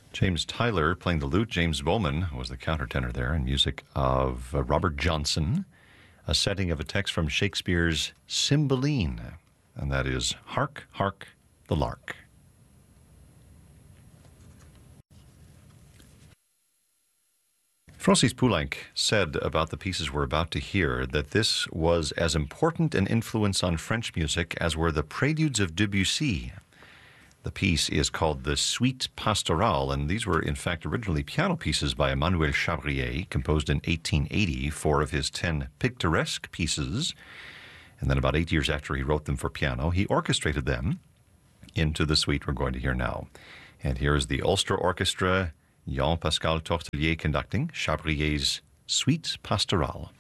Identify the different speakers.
Speaker 1: James Tyler playing the lute. James Bowman was the countertenor there, and music of Robert Johnson, a setting of a text from Shakespeare's Cymbeline, and that is Hark, Hark, the Lark. Francis Poulenc said about the pieces we're about to hear that this was as important an influence on French music as were the Préludes of Debussy. The piece is called the Suite Pastorale, and these were in fact originally piano pieces by Emmanuel Chabrier, composed in 1880, 4 of his 10 picturesque pieces. And then about 8 years after he wrote them for piano, he orchestrated them into the suite we're going to hear now. And here is the Ulster Orchestra, Jean-Pascal Tortelier conducting Chabrier's Suite Pastorale.